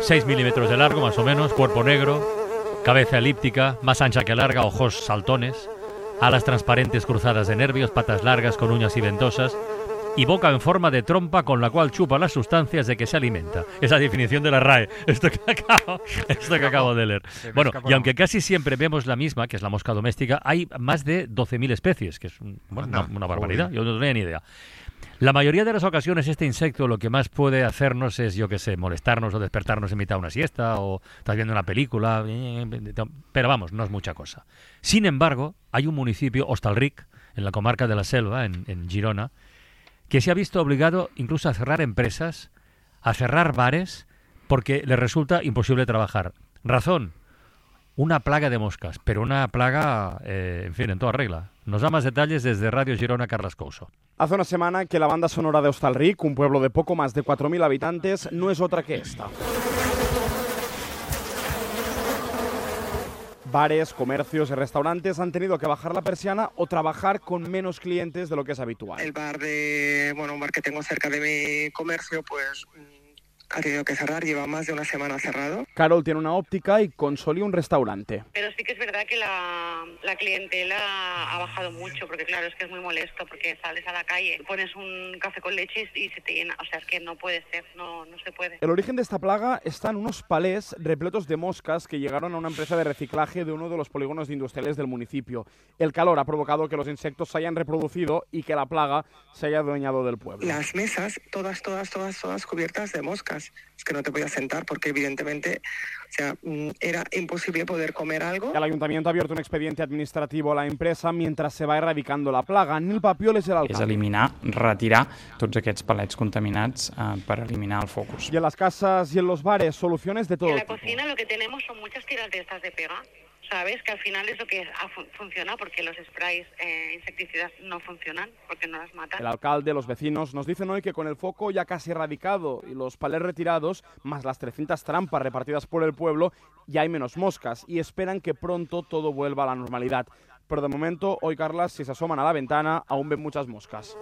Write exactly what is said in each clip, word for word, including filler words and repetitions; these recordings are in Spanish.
seis milímetros de largo, más o menos, cuerpo negro, cabeza elíptica, más ancha que larga, ojos saltones, alas transparentes cruzadas de nervios, patas largas con uñas y ventosas, y boca en forma de trompa con la cual chupa las sustancias de que se alimenta. Esa definición de la R A E, esto que acabo, esto que acabo de leer. Bueno, y aunque casi siempre vemos la misma, que es la mosca doméstica, hay más de doce mil especies, que es un, bueno, una, una barbaridad, yo no tenía ni idea. La mayoría de las ocasiones este insecto lo que más puede hacernos es, yo qué sé, molestarnos o despertarnos en mitad de una siesta o estás viendo una película, pero vamos, no es mucha cosa. Sin embargo, hay un municipio, Hostalric, en la comarca de la Selva, en, en Girona, que se ha visto obligado incluso a cerrar empresas, a cerrar bares, porque le resulta imposible trabajar. Razón, una plaga de moscas, pero una plaga, eh, en fin, en toda regla. Nos da más detalles desde Radio Girona, Carles Couso. Hace una semana que la banda sonora de Hostalric, un pueblo de poco más de cuatro mil habitantes, no es otra que esta. Bares, comercios y restaurantes han tenido que bajar la persiana o trabajar con menos clientes de lo que es habitual. El bar de, bueno, un bar que tengo cerca de mi comercio, pues ha tenido que cerrar, lleva más de una semana cerrado. Carol tiene una óptica y Consoli un restaurante. Pero sí que es verdad que la, la clientela ha bajado mucho, porque claro, es que es muy molesto, porque sales a la calle, pones un café con leche y se te llena, o sea, es que no puede ser, no, no se puede. El origen de esta plaga está en unos palés repletos de moscas que llegaron a una empresa de reciclaje de uno de los polígonos industriales del municipio. El calor ha provocado que los insectos se hayan reproducido y que la plaga se haya adueñado del pueblo. Las mesas, todas, todas, todas, todas cubiertas de moscas. Es que no te podías sentar porque evidentemente, o sea, era imposible poder comer algo. El ayuntamiento ha abierto un expediente administrativo a la empresa mientras se va erradicando la plaga. Nil Papiol és l'alcalde. És eliminar, retirar tots aquests palets contaminats eh, per eliminar el focus. Y en las casas y en los bares, soluciones de todo En la tipo. cocina lo que tenemos son muchas tiras de estas de pega, ¿sabes? Que al final es lo que ha fu- funciona, porque los sprays eh, insecticidas no funcionan, porque no las matan. El alcalde, los vecinos, nos dicen hoy que con el foco ya casi erradicado y los palés retirados, más las trescientas trampas repartidas por el pueblo, ya hay menos moscas y esperan que pronto todo vuelva a la normalidad. Pero de momento, hoy, Carlas, si se asoman a la ventana, aún ven muchas moscas.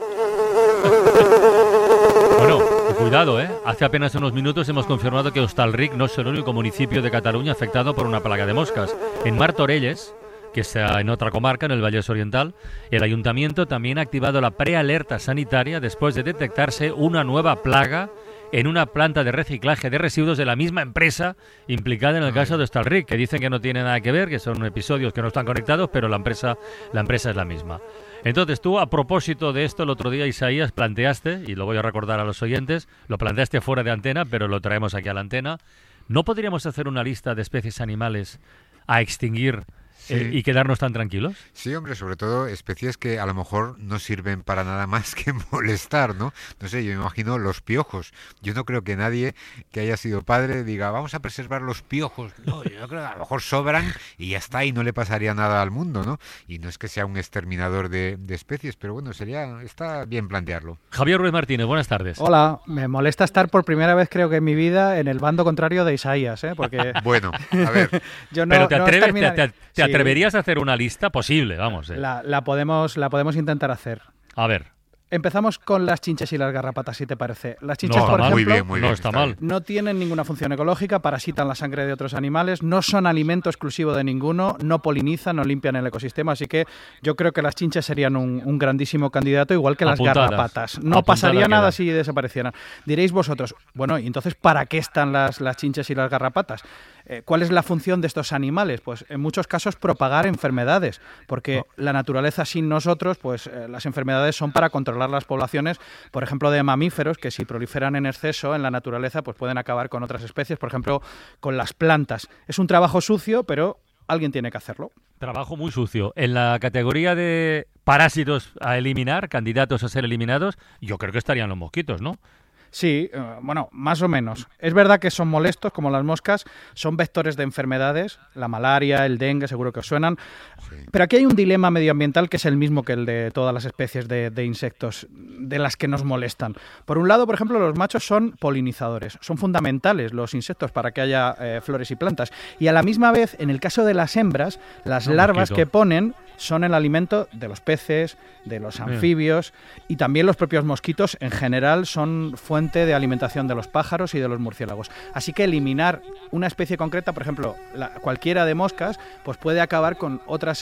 Bueno, cuidado, ¿eh? Hace apenas unos minutos hemos confirmado que Hostalric no es el único municipio de Cataluña afectado por una plaga de moscas. En Martorelles, que está en otra comarca, en el Vallès Oriental, el ayuntamiento también ha activado la prealerta sanitaria después de detectarse una nueva plaga en una planta de reciclaje de residuos de la misma empresa implicada en el caso de Hostalric, que dicen que no tiene nada que ver, que son episodios que no están conectados, pero la empresa, la empresa es la misma. Entonces tú, a propósito de esto, el otro día, Isaías, planteaste, y lo voy a recordar a los oyentes, lo planteaste fuera de antena, pero lo traemos aquí a la antena, ¿no podríamos hacer una lista de especies animales a extinguir Sí. eh, y quedarnos tan tranquilos? Sí, hombre, sobre todo especies que a lo mejor no sirven para nada más que molestar, ¿no? No sé, yo me imagino los piojos. Yo no creo que nadie que haya sido padre diga, vamos a preservar los piojos. No, yo creo que a lo mejor sobran y ya está, y no le pasaría nada al mundo, ¿no? Y no es que sea un exterminador de, de especies, pero bueno, sería está bien plantearlo. Javier Ruiz Martínez, buenas tardes. Hola, me molesta estar por primera vez, creo que en mi vida, en el bando contrario de Isaías, ¿eh? Porque Bueno, a ver, yo no, Pero te, no atreves, termina- te, te- te Sí, atreverías a hacer una lista posible, vamos. eh. la, la podemos, la podemos intentar hacer. A ver. Empezamos con las chinches y las garrapatas, si te parece. Las No chinches, está por mal. ejemplo, muy bien, muy bien. no está mal. no tienen ninguna función ecológica, parasitan la sangre de otros animales, no son alimento exclusivo de ninguno, no polinizan, no limpian el ecosistema, así que yo creo que las chinches serían un, un grandísimo candidato, igual que las Apuntadas. garrapatas. No Apuntada pasaría nada queda. si desaparecieran. Diréis vosotros, bueno, ¿y entonces para qué están las, las chinches y las garrapatas? Eh, ¿Cuál es la función de estos animales? Pues en muchos casos propagar enfermedades, porque la naturaleza sin nosotros, pues eh, las enfermedades son para controlar las poblaciones, por ejemplo, de mamíferos, que si proliferan en exceso en la naturaleza, pues pueden acabar con otras especies, por ejemplo, con las plantas. Es un trabajo sucio, pero alguien tiene que hacerlo. Trabajo muy sucio. En la categoría de parásitos a eliminar, candidatos a ser eliminados, yo creo que estarían los mosquitos, ¿no? Sí, eh, bueno, más o menos. Es verdad que son molestos, como las moscas, son vectores de enfermedades, la malaria, el dengue, seguro que os suenan. Sí. Pero aquí hay un dilema medioambiental que es el mismo que el de todas las especies de, de insectos de las que nos molestan. Por un lado, por ejemplo, los machos son polinizadores. Son fundamentales los insectos para que haya eh, flores y plantas. Y a la misma vez, en el caso de las hembras, las No, larvas mosquito. que ponen son el alimento de los peces, de los anfibios y también los propios mosquitos en general son fuente fuente de alimentación de los pájaros y de los murciélagos. Así que eliminar una especie concreta, por ejemplo, la, cualquiera de moscas, pues puede acabar con otras